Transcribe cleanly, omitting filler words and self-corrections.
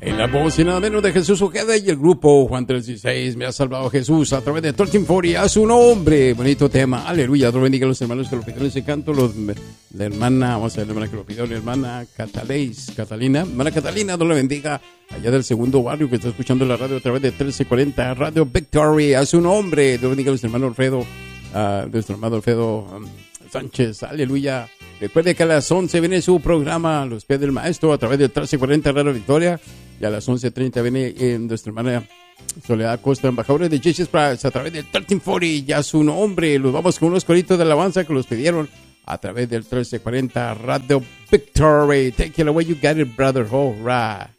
La voz y nada menos de Jesús Ojeda y el grupo Juan 3:16, me ha salvado Jesús a través de 1340, a su nombre, bonito tema, aleluya. Dios bendiga a los hermanos que lo pidieron ese canto, la hermana, vamos a ver, la hermana que lo pidió, la hermana Catalina, hermana Catalina, Dios la bendiga, allá del segundo barrio que está escuchando la radio a través de 1340, Radio Victory, a su nombre. Dios bendiga a los hermanos Alfredo, nuestro hermano Alfredo Sánchez, aleluya. Recuerde que a las 11 viene su programa Los Pies del Maestro a través de 1340 Radio Victoria. Y a las 11:30 viene nuestra hermana Soledad Costa, embajadora de Jesus Price, a través del 1340. Ya su nombre. Los vamos con unos coritos de alabanza que los pidieron a través del 1340 Radio Victory. Take it away, you got it, brother. All right.